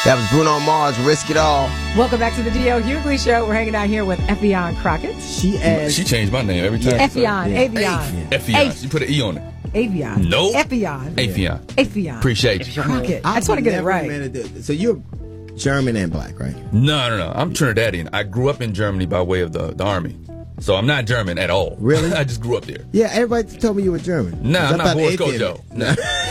That was Bruno Mars, Risk It All. Welcome back to the D.L. Hughley Show. We're hanging out here with Effion Crockett. She changed my name every time. Effion. She put an E on it. Avion. No. Effion. Affion. Appreciate you. Crockett. I just want to get it right. So you're German and black, right? No. I'm Trinidadian. I grew up in Germany by way of the army. So I'm not German at all. Really? I just grew up there. Yeah, everybody told me you were German. No, I'm not Boris Kojo. No.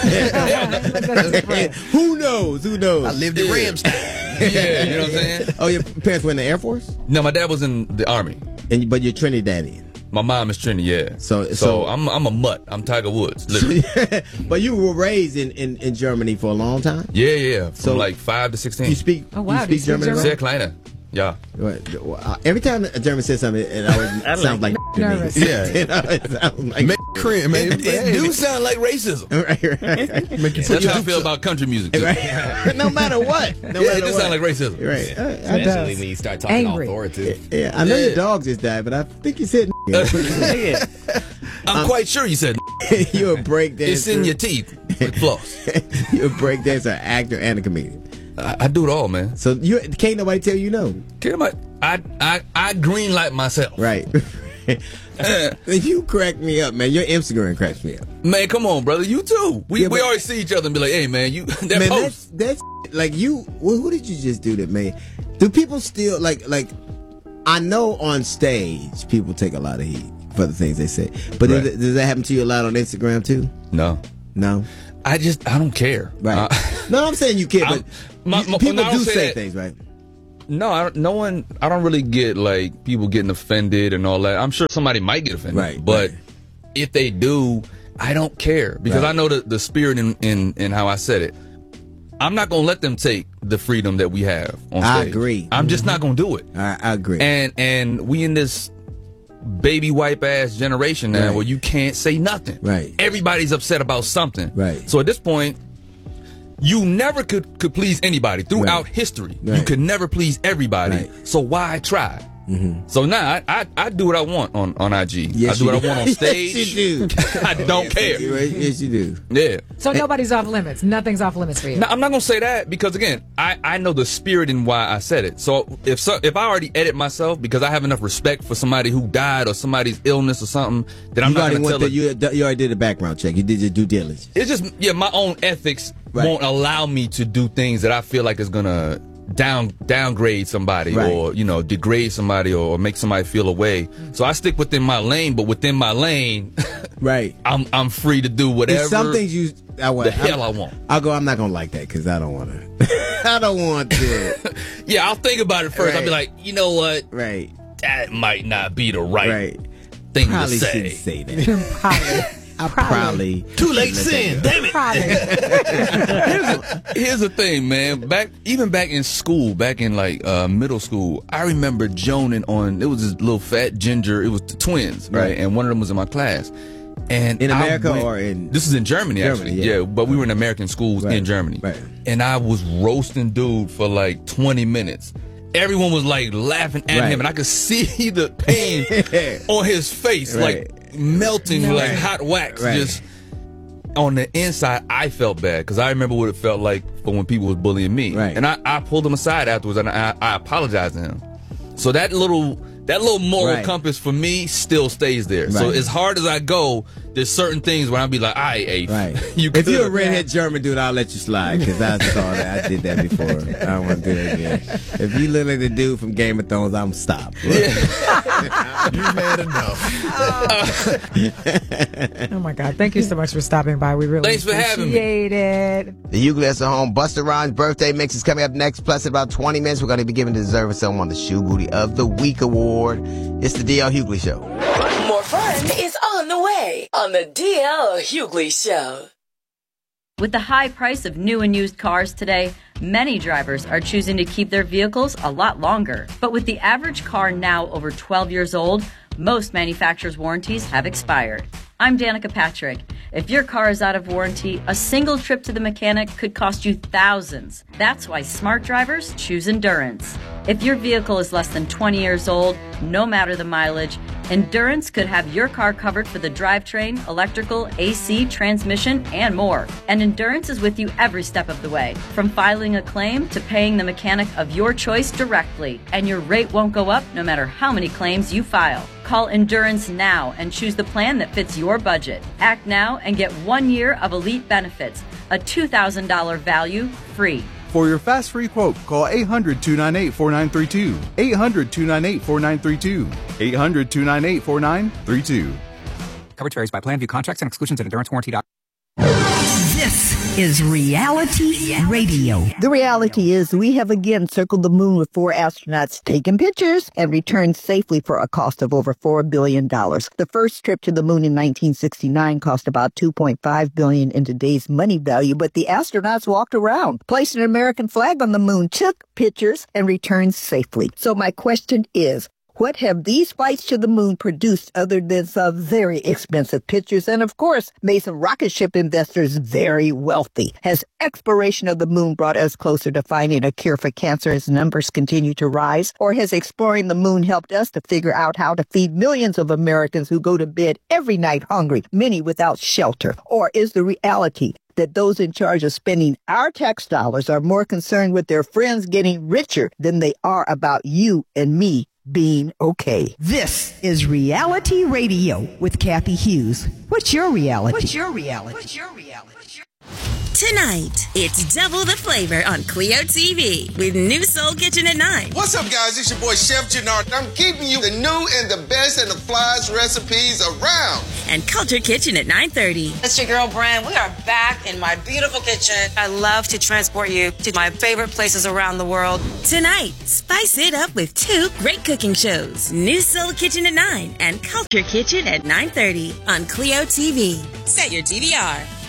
Who knows? I lived in Ramstein. Yeah, you know what I'm saying? Oh, your parents were in the Air Force? No, my dad was in the army. But you're Trinidadian. My mom is Trini, yeah. So I'm a mutt. I'm Tiger Woods, literally. But you were raised in Germany for a long time? Yeah. From like 5 to 16. You speak German? Sehr kleiner. Yeah. Every time a German says something, it always sounds like nervous. Yeah. It sounds like It do sound like racism. Right. That's how I feel about country music, too. Right. No matter what. It just sounds like racism. Right. Especially when you start talking authoritative. Yeah, I know your dog just died, but I think you said I'm quite sure you said you're a break dancer. It's in your teeth with floss. You're a break dancer, actor, and a comedian. I do it all, man. So you can't nobody tell you no. I green light myself. Right. You crack me up, man. Your Instagram cracks me up. Man, come on, brother. You too. We always see each other and be like, hey, man, that post. That's like you. Who did you just do that, man? Do people still like? I know on stage people take a lot of heat for the things they say, but does that happen to you a lot on Instagram too? No. I don't care. Right. No, I'm saying you care, but people do say things, right? No, I don't really get like people getting offended and all that. I'm sure somebody might get offended, right? But if they do, I don't care because I know the spirit in how I said it. I'm not gonna let them take the freedom that we have on stage. I agree. I'm just not gonna do it. I agree. And we in this baby wipe ass generation now where you can't say nothing. Right. Everybody's upset about something. Right. So at this point, you never could please anybody throughout history. Right. You could never please everybody. Right. So why try? Mm-hmm. So now I do what I want on IG. Yes, I do what I want on stage. Yes, you do. I don't care. Yes, you do. Yeah. So nobody's off limits. Nothing's off limits for you. No, I'm not gonna say that because again, I know the spirit in why I said it. So if I already edit myself because I have enough respect for somebody who died or somebody's illness or something, that I'm not gonna tell you already did a background check. You did your due diligence. It's just my own ethics won't allow me to do things that I feel like is gonna downgrade somebody or degrade somebody or make somebody feel away. So I stick within my lane, but within my lane, I'm free to do whatever. There's some things I want. I want. I'll go. I'm not gonna like that because I don't want to. I don't want to. Yeah, I'll think about it first. I'll be like, you know what? Right. That might not be the right thing probably to say. Say that. I probably too late sin. Damn it. Here's the thing, man. Back in school, back in like middle school, I remember joning on. It was this little fat ginger. It was the twins, right? And one of them was in my class. And in America or in this is in Germany actually. Yeah, but we were in American schools in Germany. Right. And I was roasting dude for like 20 minutes. Everyone was like laughing at him, and I could see the pain on his face, like melting like hot wax. Just on the inside, I felt bad because I remember what it felt like for when people was bullying me. Right. And I pulled him aside afterwards, and I apologized to him. So that little moral compass for me still stays there. So as hard as I go, there's certain things where I'll be like, if you're a redhead German dude, I'll let you slide because I saw that. I did that before. I don't want to do it again. If you look like the dude from Game of Thrones, I'm stopped. You're mad enough. Oh my God! Thank you so much for stopping by. We really appreciate it. The Hughley at Home Busta Rhymes birthday mix is coming up next. Plus, in about 20 minutes, we're going to be giving the deserving someone the Shoe Booty of the Week award. It's the D.L. Hughley Show. More fun is on the way on the D.L. Hughley Show. With the high price of new and used cars today, many drivers are choosing to keep their vehicles a lot longer. But with the average car now over 12 years old, most manufacturers' warranties have expired. I'm Danica Patrick. If your car is out of warranty, a single trip to the mechanic could cost you thousands. That's why smart drivers choose Endurance. If your vehicle is less than 20 years old, no matter the mileage, Endurance could have your car covered for the drivetrain, electrical, AC, transmission, and more. And Endurance is with you every step of the way, from filing a claim to paying the mechanic of your choice directly. And your rate won't go up no matter how many claims you file. Call Endurance now and choose the plan that fits your budget. Act now and get 1 year of elite benefits, a $2,000 value free. For your fast free quote, call 800-298-4932. 800-298-4932. 800-298-4932. Coverage varies by plan. View contracts and exclusions at endurancewarranty.com. This is Reality Radio. The reality is we have again circled the moon with 4 astronauts taking pictures and returned safely for a cost of over $4 billion. The first trip to the moon in 1969 cost about $2.5 billion in today's money value, but the astronauts walked around, placed an American flag on the moon, took pictures, and returned safely. So my question is, what have these flights to the moon produced other than some very expensive pictures and, of course, made some rocket ship investors very wealthy? Has exploration of the moon brought us closer to finding a cure for cancer as numbers continue to rise? Or has exploring the moon helped us to figure out how to feed millions of Americans who go to bed every night hungry, many without shelter? Or is the reality that those in charge of spending our tax dollars are more concerned with their friends getting richer than they are about you and me being okay? This is Reality Radio with Kathy Hughes. What's your reality? What's your reality? What's your reality? Tonight, it's double the flavor on Clio TV with New Soul Kitchen at 9. What's up, guys? It's your boy, Chef Gennard. I'm keeping you the new and the best and the flyest recipes around. And Culture Kitchen at 9:30. It's your girl, Brand. We are back in my beautiful kitchen. I love to transport you to my favorite places around the world. Tonight, spice it up with 2 great cooking shows. New Soul Kitchen at 9 and Culture Kitchen at 9:30 on Clio TV. Set your DVR.